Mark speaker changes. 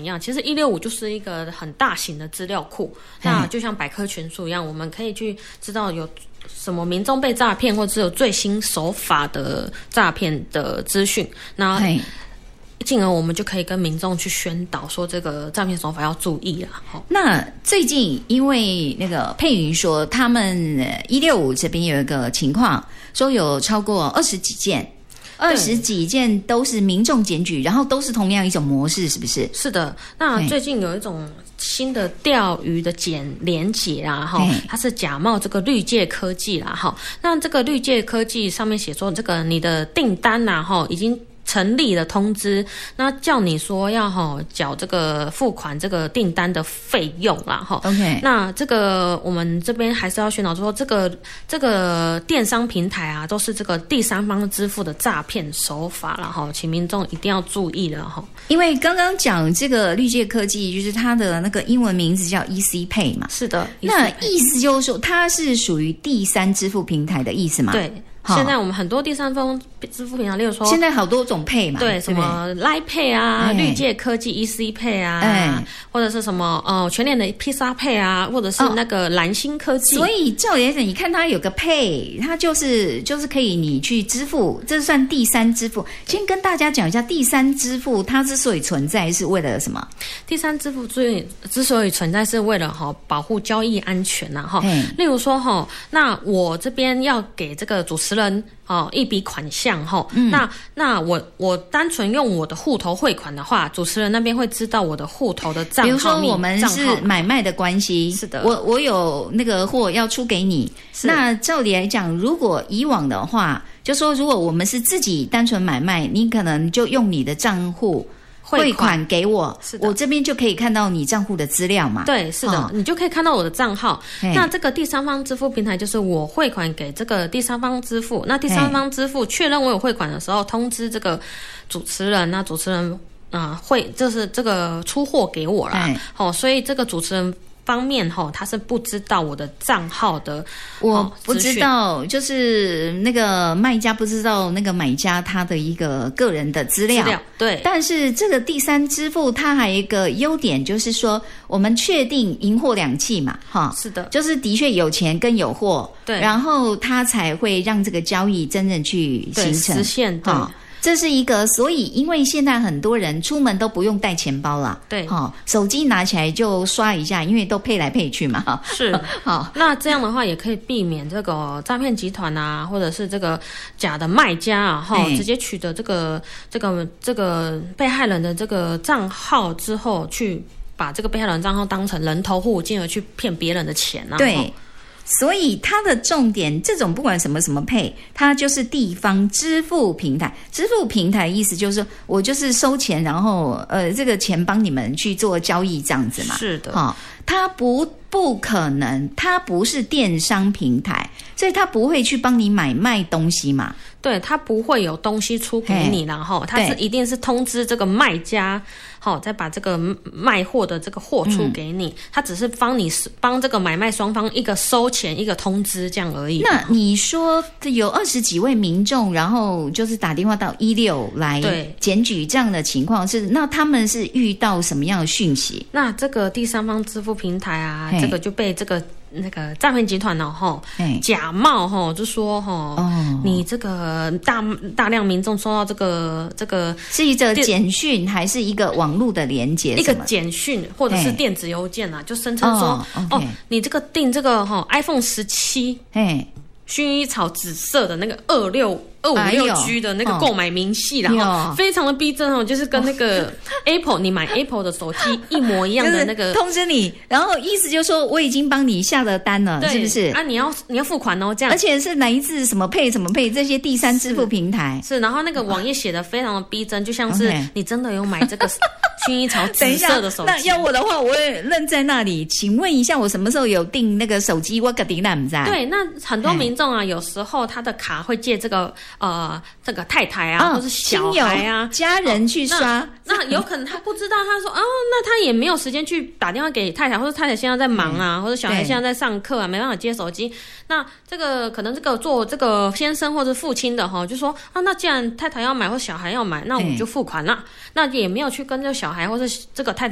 Speaker 1: 一样，其实165就是一个很大型的资料库，那就像百科全书一样，我们可以去知道有什么民众被诈骗，或者是有最新手法的诈骗的资讯，那进而我们就可以跟民众去宣导说这个诈骗手法要注意啦。
Speaker 2: 那最近因为那个佩云说他们165这边有一个情况，说有超过20几件都是民众检举，然后都是同样一种模式，是不是？
Speaker 1: 是的。那最近有一种新的钓鱼的连结啊，它是假冒这个绿界科技啦，那这个绿界科技上面写说这个你的订单啊，已经成立了通知，那叫你说要缴这个付款这个订单的费用啦
Speaker 2: ，OK。
Speaker 1: 那这个我们这边还是要宣导说，这个电商平台啊，都是这个第三方支付的诈骗手法啦请民众一定要注意了
Speaker 2: 因为刚刚讲这个绿界科技，就是它的那个英文名字叫 EC Pay 嘛，
Speaker 1: 是的。
Speaker 2: 那意思就是说，它是属于第三支付平台的意思吗？
Speaker 1: 对。现在我们很多第三方支付平台，例如说
Speaker 2: 现在好多种 Pay 嘛，
Speaker 1: 对，什么 Line Pay 啊、绿界科技 EC Pay 啊，或者是什么全联的披萨 Pay 啊，或者是那个蓝星科技。
Speaker 2: 所以照理来讲，你看它有个 Pay， 它就是可以你去支付，这算第三支付。先跟大家讲一下，第三支付它之所以存在是为了什么？
Speaker 1: 第三支付之所以存在是为了保护交易安全啊例如说那我这边要给这个主持人一笔款项那我单纯用我的户头汇款的话，主持人那边会知道我的户头的账号。比如说
Speaker 2: 我们是买卖的关系，
Speaker 1: 是的，
Speaker 2: 我有那个货要出给你，那照理来讲，如果以往的话，就说如果我们是自己单纯买卖，你可能就用你的账户汇款给我，我这边就可以看到你账户的资料嘛。
Speaker 1: 对，是的，你就可以看到我的账号。那这个第三方支付平台就是我汇款给这个第三方支付，那第三方支付确认我有汇款的时候，通知这个主持人，那主持人会就是这个出货给我啦。所以这个主持人方面他是不知道我的账号的，
Speaker 2: 我不知道，就是那个卖家不知道那个买家他的一个个人的资料，
Speaker 1: 对。
Speaker 2: 但是这个第三支付它还有一个优点，就是说我们确定银货两讫嘛，
Speaker 1: 是的，
Speaker 2: 就是的确有钱跟有货，
Speaker 1: 对，
Speaker 2: 然后它才会让这个交易真正去形成
Speaker 1: 实现，对。
Speaker 2: 这是一个，所以因为现在很多人出门都不用带钱包啦，
Speaker 1: 对，
Speaker 2: 手机拿起来就刷一下，因为都配来配去嘛，
Speaker 1: 是。好，那这样的话也可以避免这个诈骗集团啊，或者是这个假的卖家啊，直接取得这个被害人的这个账号之后，去把这个被害人账号当成人头户，进而去骗别人的钱啊，
Speaker 2: 对。所以它的重点，这种不管什么配，它就是地方支付平台。支付平台意思就是我就是收钱，然后这个钱帮你们去做交易这样子嘛。
Speaker 1: 是的，
Speaker 2: 它不可能，它不是电商平台，所以它不会去帮你买卖东西嘛。
Speaker 1: 对，它不会有东西出给你，然后它是一定是通知这个卖家，再把这个卖货的这个货出给你，它只是帮这个买卖双方一个收钱一个通知这样而已。
Speaker 2: 那你说有20几位民众，然后就是打电话到165来检举这样的情况，那他们是遇到什么样的讯息？
Speaker 1: 那这个第三方支付平台啊，这个就被这个那个诈骗集团假冒就说你这个大量民众收到这个
Speaker 2: 是一个简讯还是一个网络的连结？
Speaker 1: 一个简讯或者是电子邮件啊，就声称说你这个订这个iPhone 17薰衣草紫色的那个256G 的那个购买明细，然后非常的逼真就是跟那个 Apple 你买 Apple 的手机一模一样的那个
Speaker 2: 通知你，然后意思就是说我已经帮你下了单了，是不是？
Speaker 1: 啊，你要付款这样，
Speaker 2: 而且是来自什么配这些第三支付平台
Speaker 1: 是，然后那个网页写的非常的逼真，就像是你真的有买这个薰衣草紫色的手机。
Speaker 2: 那要我的话，我也愣在那里。请问一下，我什么时候有订那个手机？我个顶那不在。
Speaker 1: 对，那很多民众啊，有时候他的卡会借这个这个太太啊，或是小孩啊、
Speaker 2: 家人去刷。
Speaker 1: 那有可能他不知道，他说那他也没有时间去打电话给太太，或者太太现在在忙啊，或者小孩现在在上课啊，没办法接手机。那这个可能这个做这个先生或者父亲的就说那既然太太要买或小孩要买，那我们就付款了，那也没有去跟这个小孩或者这个太太